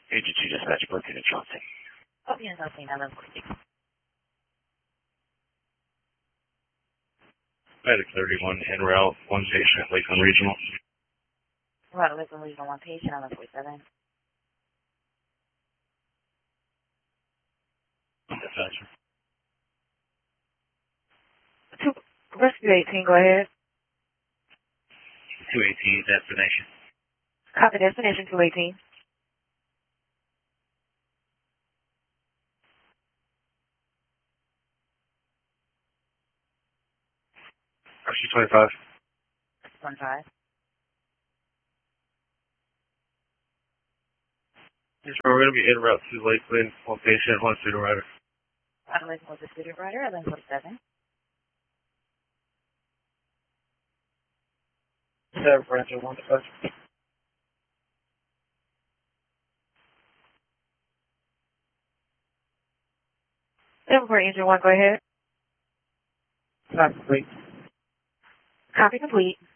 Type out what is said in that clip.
Agent 2 Dispatch, Brooklyn and Chauncey. Copy and Chauncey, 946. Medic 31, en route, one patient, Lakeland Regional. Right, Lakeland Regional, one patient, 1147. Dispatcher. Rescue 18, go ahead. 218, destination. Copy destination 218. Rescue 25. 25. Yes, we're going to be en route to Lakeland, one patient, one student rider. Right, Lakeland with the student rider, 1147. 7 for engine 1 dispatcher. 7 for engine 1, go ahead. Not complete. Copy complete.